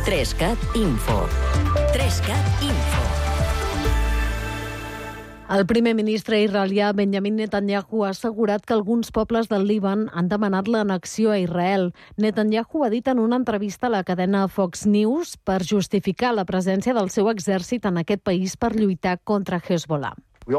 3CAT Info. 3CAT Info. El primer ministre israelià Benjamin Netanyahu ha assegurat que alguns pobles del Líban han demanat l'annexió a Israel. Netanyahu ha dit en una entrevista a la cadena Fox News per justificar la presència del seu exèrcit en aquest país per lluitar contra Hezbollah.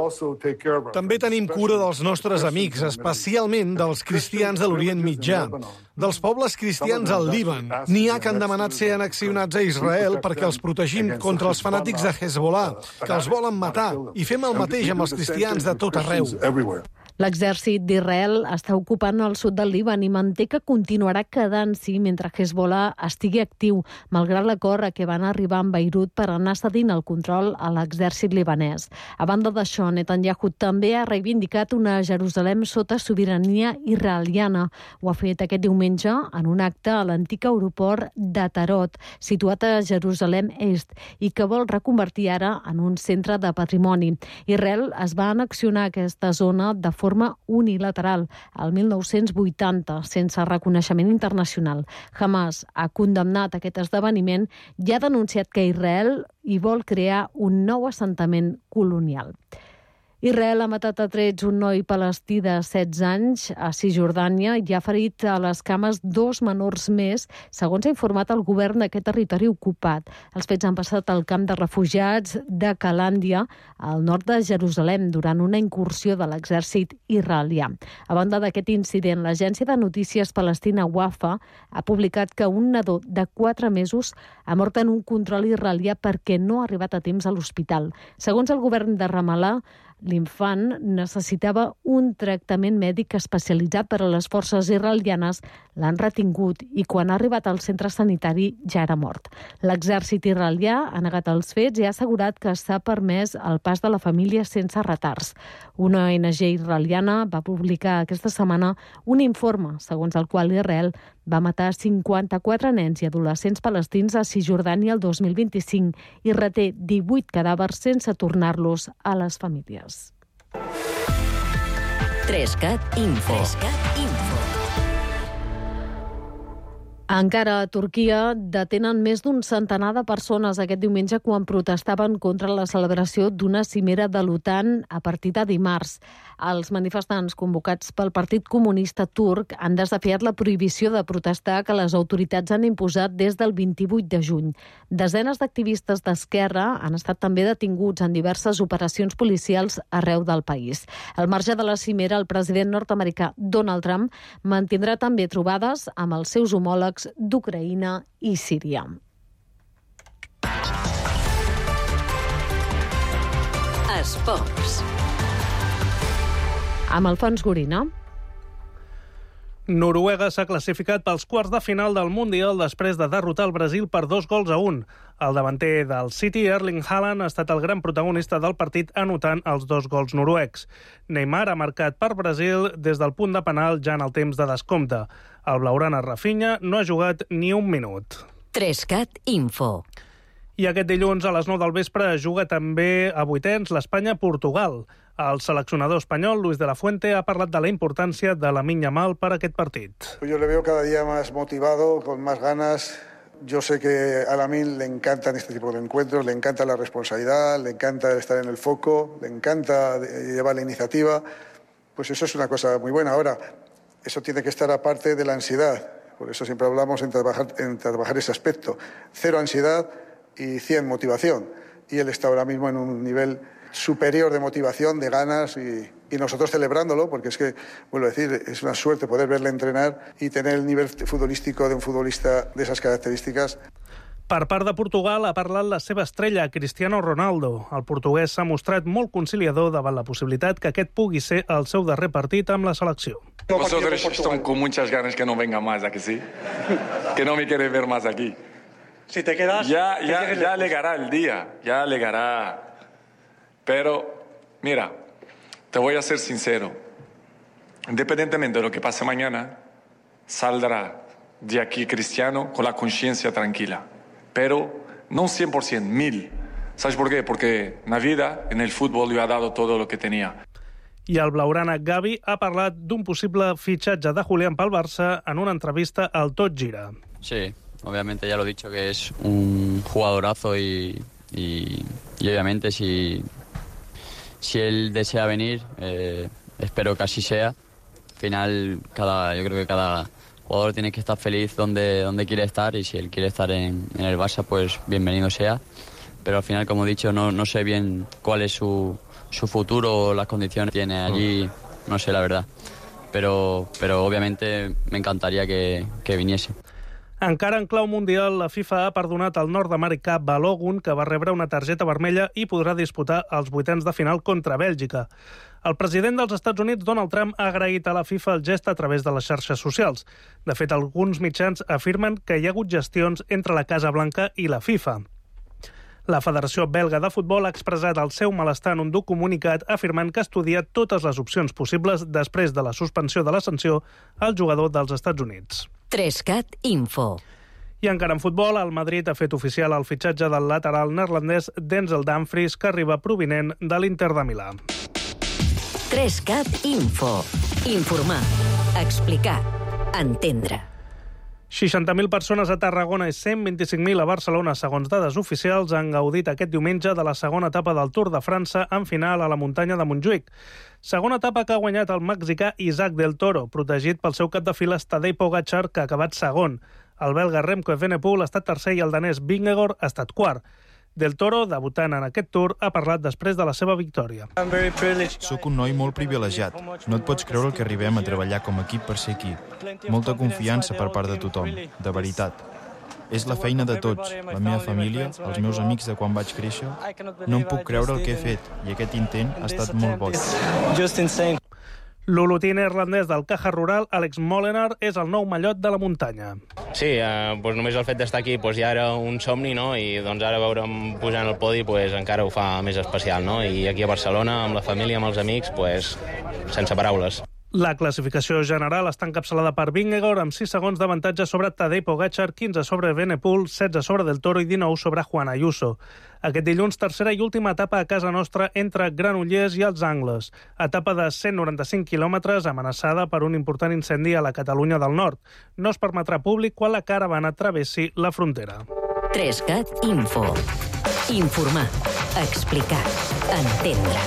També tenim cura dels nostres amics, especialment dels cristians de l'Orient Mitjà, dels pobles cristians al Líban. N'hi ha que han demanat ser annexionats a Israel perquè els protegim contra els fanàtics de Hezbollah, que els volen matar, i fem el mateix amb els cristians de tot arreu. L'exèrcit d'Israel està ocupant el sud del Líban i manté que continuarà quedant-s'hi mentre Hezbollah estigui actiu, malgrat l'acord a què van arribar amb Beirut per anar cedint el control a l'exèrcit libanès. A banda d'això, Netanyahu també ha reivindicat una Jerusalem sota sobirania israeliana. Ho ha fet aquest diumenge en un acte a l'antic aeroport de Tarot, situat a Jerusalem Est, i que vol reconvertir ara en un centre de patrimoni. Israel es va annexionar aquesta zona de forma unilateral al 1980, sense reconeixement internacional. Hamas ha condemnat aquest esdeveniment i ha denunciat que Israel hi vol crear un nou assentament colonial. Israel ha matat a trets un noi palestí de 16 anys a Cisjordània i ha ferit a les cames 2 menors més, segons ha informat el govern d'aquest territori ocupat. Els fets han passat al camp de refugiats de Calàndia, al nord de Jerusalem, durant una incursió de l'exèrcit israelià. A banda d'aquest incident, l'agència de notícies palestina Wafa ha publicat que un nadó de 4 mesos ha mort en un control israelià perquè no ha arribat a temps a l'hospital. Segons el govern de Ramallah, l'infant necessitava un tractament mèdic especialitzat, però les forces israelianes l'han retingut i quan ha arribat al centre sanitari ja era mort. L'exèrcit israelià ha negat els fets i ha assegurat que s'ha permès el pas de la família sense retards. Una ONG israeliana va publicar aquesta setmana un informe segons el qual Israel va matar 54 nens i adolescents palestins a Cisjordània el 2025 i reté 18 cadàvers sense tornar-los a les famílies. 3CAT Info. 3CAT Info. Encara a Turquia detenen més d'un centenar de persones aquest diumenge quan protestaven contra la celebració d'una cimera de l'OTAN a partir de dimarts. Els manifestants convocats pel Partit Comunista Turc han desafiat la prohibició de protestar que les autoritats han imposat des del 28 de juny. Desenes d'activistes d'esquerra han estat també detinguts en diverses operacions policials arreu del país. Al marge de la cimera, el president nord-americà Donald Trump mantindrà també trobades amb els seus homòlegs d'Ucraïna i Síria. Esports. Amb Alfons Gorina. Noruega s'ha classificat pels quarts de final del Mundial després de derrotar el Brasil per 2-1. El davanter del City, Erling Haaland, ha estat el gran protagonista del partit anotant els 2 gols noruecs. Neymar ha marcat per Brasil des del punt de penal ja en el temps de descompte. El blaugrana Rafinha no ha jugat ni un minut. 3CAT Info. I aquest dilluns a les 9 del vespre juga també a vuitens l'Espanya-Portugal. El seleccionador espanyol, Luis de la Fuente, ha parlat de la importància de Lamine Yamal per a aquest partit. Yo le veo cada día más motivado, con más ganas. Yo sé que a Lamine le encantan este tipo de encuentros, le encanta la responsabilidad, le encanta estar en el foco, le encanta llevar la iniciativa. Pues eso es una cosa muy buena. Ahora, eso tiene que estar aparte de la ansiedad. Por eso siempre hablamos en trabajar ese aspecto. 0 ansiedad y 100 motivación. Y él está ahora mismo en un nivel superior de motivación, de ganas y nosotros celebrándolo, porque es que, vuelvo a decir, es una suerte poder verle entrenar y tener el nivel futbolístico de un futbolista de esas características. Per part de Portugal ha parlat la seva estrella, Cristiano Ronaldo. El portuguès s'ha mostrat molt conciliador davant la possibilitat que aquest pugui ser el seu darrer partit amb la selecció. Vosotros están con muchas ganas que no venga más, ¿a que sí? Que no me quiere ver más aquí. Si te quedas... Ya llegará el día, ya llegará. Pero, mira, te voy a ser sincero. Independientemente de lo que pase mañana, saldrá de aquí Cristiano con la conciencia tranquila. Pero no 100%, 1000%. ¿Sabes por qué? Porque en la vida, en el fútbol, yo he dado todo lo que tenía. I el blaugrana Gavi ha parlat d'un possible fitxatge de Julián pel Barça en una entrevista al Tot Gira. Sí, obviamente ya lo he dicho, que es un jugadorazo y obviamente si él desea venir, espero que así sea. Al final, yo creo que cada jugador tiene que estar feliz donde quiere estar, y si él quiere estar en el Barça, pues bienvenido sea. Pero al final, como he dicho, no sé bien cuál es su futuro o las condiciones que tiene allí, no sé la verdad. Pero obviamente me encantaría que viniese. Encara en clau mundial, la FIFA ha perdonat al nord-americà Balogun, que va rebre una targeta vermella i podrà disputar els vuitens de final contra Bèlgica. El president dels Estats Units, Donald Trump, ha agraït a la FIFA el gest a través de les xarxes socials. De fet, alguns mitjans afirmen que hi ha hagut gestions entre la Casa Blanca i la FIFA. La Federació Belga de Futbol ha expressat el seu malestar en un comunicat afirmant que estudia totes les opcions possibles després de la suspensió de la sanció al jugador dels Estats Units. 3CAT Info. I encara en futbol, el Madrid ha fet oficial el fitxatge del lateral neerlandès Denzel Dumfries, que arriba provinent de l'Inter de Milà. 3CAT Info. Informar, explicar, entendre. 60.000 persones a Tarragona i 125.000 a Barcelona, segons dades oficials, han gaudit aquest diumenge de la segona etapa del Tour de França en final a la muntanya de Montjuïc. Segona etapa que ha guanyat el mexicà Isaac del Toro, protegit pel seu cap de files Tadej Pogačar, que ha acabat segon. El belga Remco Evenepoel ha estat tercer i el danès Vingegaard ha estat quart. Del Toro, debutant en aquest Tour, ha parlat després de la seva victòria. Soc un noi molt privilegiat. No et pots creure el que arribem a treballar com a equip per ser aquí. Molta confiança per part de tothom, de veritat. És la feina de tots, la meva família, els meus amics de quan vaig créixer. No em puc creure el que he fet, i aquest intent ha estat molt boig. L'olotí neerlandès del Caja Rural, Alex Molenaar, és el nou mallot de la muntanya. Sí, només el fet d'estar aquí ja era un somni, no? I ara veure'm pujant al podi encara ho fa més especial, no? I aquí a Barcelona, amb la família, amb els amics, sense paraules. La classificació general està encapçalada per Vingegaard amb 6 segons d'avantatge sobre Tadej Pogačar, 15 sobre Evenepoel, 16 sobre Del Toro i 19 sobre Juan Ayuso. Aquest dilluns, tercera i última etapa a casa nostra entre Granollers i els Angles. Etapa de 195 quilòmetres amenaçada per un important incendi a la Catalunya del Nord. No es permetrà públic quan la caravana travessi la frontera. 3CAT Info. Informar, explicar, entendre.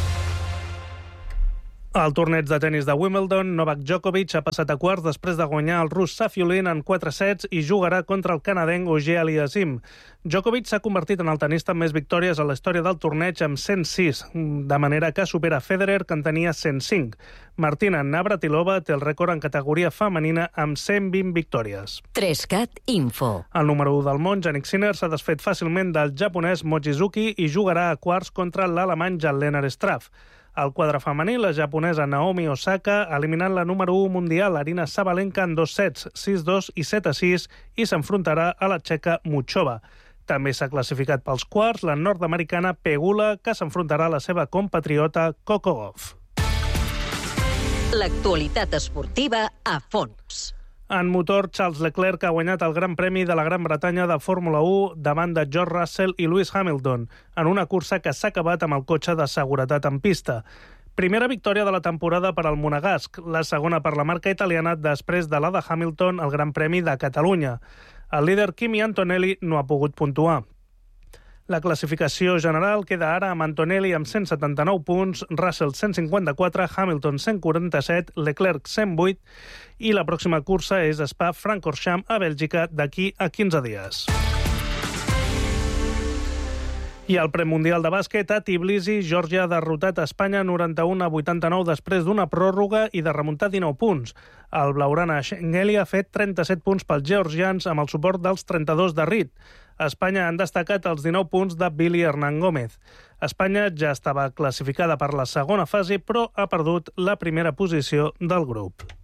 Al torneig de tennis de Wimbledon, Novak Djokovic ha passat a quarts després de guanyar el rus Safiullin en 4 sets i jugarà contra el canadenc Auger Aliassime. Djokovic s'ha convertit en el tenista amb més victòries a la història del torneig amb 106, de manera que supera Federer, que en tenia 105. Martina Navratilova té el rècord en categoria femenina amb 120 victòries. 3CAT Info. El número 1 del món, Jannik Sinner, s'ha desfet fàcilment del japonès Mochizuki i jugarà a quarts contra l'alemany Jan-Lennard Struff. Al quadre femení, la japonesa Naomi Osaka ha eliminat la número 1 mundial Aryna Sabalenka en 2 sets, 6-2 i 7-6, i s'enfrontarà a la txeca Muchova. També s'ha classificat pels quarts la nord-americana Pegula, que s'enfrontarà a la seva compatriota Coco Gauff. L'actualitat esportiva a fons. En motor, Charles Leclerc ha guanyat el Gran Premi de la Gran Bretanya de Fórmula 1 davant de George Russell i Lewis Hamilton, en una cursa que s'ha acabat amb el cotxe de seguretat en pista. Primera victòria de la temporada per al monegasc, la segona per la marca italiana després de la de Hamilton al Gran Premi de Catalunya. El líder Kimi Antonelli no ha pogut puntuar. La classificació general queda ara amb Antonelli amb 179 punts, Russell 154, Hamilton 147, Leclerc 108 i la pròxima cursa és Spa-Francorchamps a Bèlgica d'aquí a 15 dies. I al premundial de bàsquet, a Tbilisi, Geòrgia ha derrotat a Espanya 91-89 després d'una pròrroga i de remuntar 19 punts. El blaugrana Shengeli ha fet 37 punts pels georgians amb el suport dels 32 de Reed. A Espanya han destacat els 19 punts de Billy Hernán Gómez. Espanya ja estava classificada per la segona fase, però ha perdut la primera posició del grup.